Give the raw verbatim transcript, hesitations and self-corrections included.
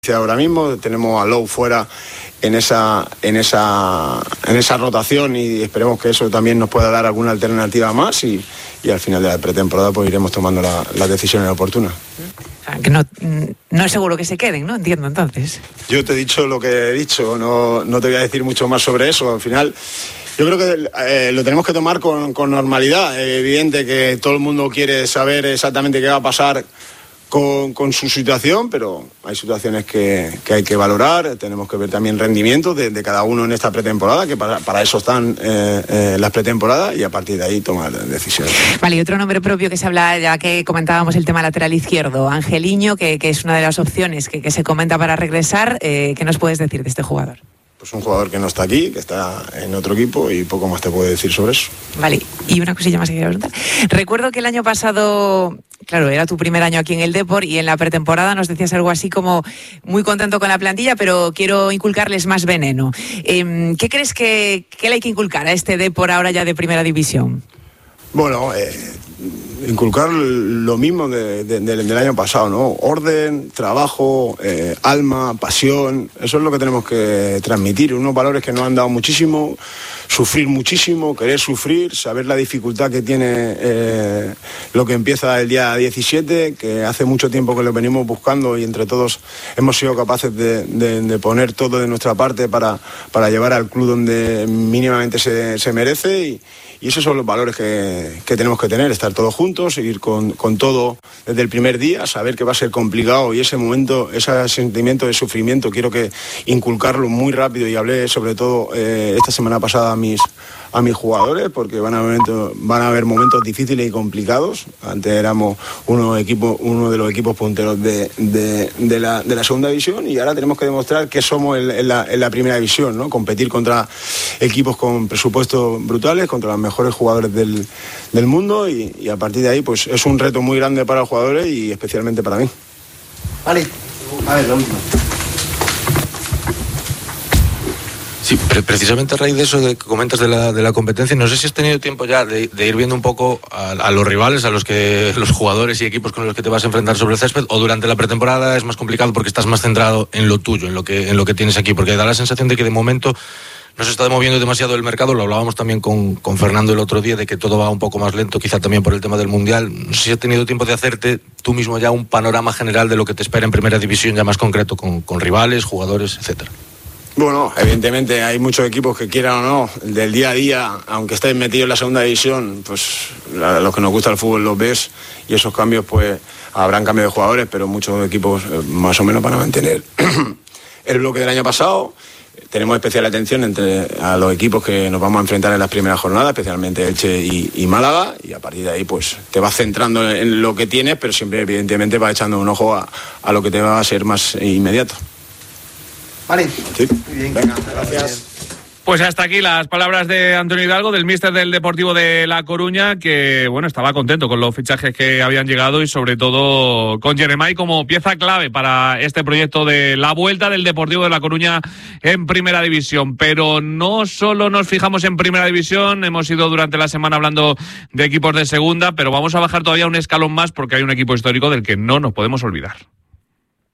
Ahora mismo tenemos a Lou fuera en esa, en esa, en esa rotación y esperemos que eso también nos pueda dar alguna alternativa más y, y al final de la pretemporada pues iremos tomando la, las decisiones oportunas. Que no, no es seguro que se queden, ¿no? Entiendo entonces. Yo te he dicho lo que he dicho, no, no te voy a decir mucho más sobre eso. Al final yo creo que eh, lo tenemos que tomar con, con normalidad. Es evidente que todo el mundo quiere saber exactamente qué va a pasar Con, con su situación, pero hay situaciones que, que hay que valorar. Tenemos que ver también rendimientos de, de cada uno en esta pretemporada, que para, para eso están eh, eh, las pretemporadas, y a partir de ahí tomar decisiones. Vale, y otro nombre propio que se habla, ya que comentábamos el tema lateral izquierdo, Angeliño, que, que es una de las opciones que, que se comenta para regresar. Eh, ¿Qué nos puedes decir de este jugador? Pues un jugador que no está aquí, que está en otro equipo, y poco más te puedo decir sobre eso. Vale, y una cosilla más que quería preguntar. Recuerdo que el año pasado, claro, era tu primer año aquí en el Depor y en la pretemporada nos decías algo así como muy contento con la plantilla, pero quiero inculcarles más veneno. Eh, ¿Qué crees que, que le hay que inculcar a este Depor ahora ya de primera división? Bueno, eh, inculcar lo mismo de, de, de, del año pasado, ¿no? Orden, trabajo, eh, alma, pasión. Eso es lo que tenemos que transmitir. Unos valores que nos han dado muchísimo, sufrir muchísimo, querer sufrir, saber la dificultad que tiene eh, lo que empieza el día diecisiete, que hace mucho tiempo que lo venimos buscando y entre todos hemos sido capaces de, de, de poner todo de nuestra parte para, para llevar al club donde mínimamente se, se merece y, y esos son los valores que, que tenemos que tener, estar todos juntos, ir con, con todo desde el primer día, saber que va a ser complicado y ese momento, ese sentimiento de sufrimiento quiero que inculcarlo muy rápido y hablé sobre todo eh, esta semana pasada a mis, a mis jugadores porque van a, haber momentos, van a haber momentos difíciles y complicados. Antes éramos uno, equipo, uno de los equipos punteros de, de, de, la, de la segunda división y ahora tenemos que demostrar que somos en, en, la, en la primera división, ¿no? Competir contra equipos con presupuestos brutales, contra los mejores jugadores del, del mundo y, y a partir de ahí pues es un reto muy grande para los jugadores y especialmente para mí. Vale, a ver, lo mismo. Sí, pre- precisamente a raíz de eso de que comentas de la, de la competencia, no sé si has tenido tiempo ya de, de ir viendo un poco a, a los rivales, a los que los jugadores y equipos con los que te vas a enfrentar sobre el césped, o durante la pretemporada es más complicado porque estás más centrado en lo tuyo, en lo que, en lo que tienes aquí, porque da la sensación de que de momento no se está moviendo demasiado el mercado. Lo hablábamos también con, con Fernando el otro día de que todo va un poco más lento, quizá también por el tema del Mundial. No sé si has tenido tiempo de hacerte tú mismo ya un panorama general de lo que te espera en primera división, ya más concreto, con, con rivales, jugadores, etcétera. Bueno, evidentemente hay muchos equipos que quieran o no, del día a día, aunque estén metidos en la segunda división, pues a los que nos gusta el fútbol los ves y esos cambios pues habrán cambio de jugadores, pero muchos equipos eh, más o menos van a mantener el bloque del año pasado. Tenemos especial atención entre a los equipos que nos vamos a enfrentar en las primeras jornadas, especialmente Elche y, y Málaga, y a partir de ahí pues te vas centrando en lo que tienes, pero siempre evidentemente vas echando un ojo a, a lo que te va a ser más inmediato. Vale, sí. Muy bien. Venga, gracias. Pues hasta aquí las palabras de Antonio Hidalgo, del míster del Deportivo de La Coruña, que bueno, estaba contento con los fichajes que habían llegado y sobre todo con Jeremai como pieza clave para este proyecto de la vuelta del Deportivo de La Coruña en Primera División. Pero no solo nos fijamos en Primera División, hemos ido durante la semana hablando de equipos de Segunda, pero vamos a bajar todavía un escalón más porque hay un equipo histórico del que no nos podemos olvidar.